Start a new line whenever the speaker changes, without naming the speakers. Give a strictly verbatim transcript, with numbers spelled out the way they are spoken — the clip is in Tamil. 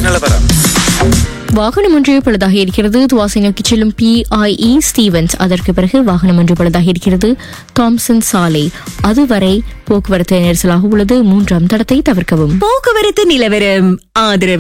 நிலவரம்.
வாகனம் ஒன்று பழுதாக இருக்கிறது. துவாசை நோக்கி செல்லும் பி ஐ இ ஸ்டீவன்ஸ். அதற்கு பிறகு வாகனம் ஒன்று பழுதாக இருக்கிறது தாம்சன் சாலை. அதுவரை போக்குவரத்து நெரிசலாக உள்ளது. மூன்றாம் தடத்தை தவிர்க்கவும்.
போக்குவரத்து நிலவரம் ஆதரவு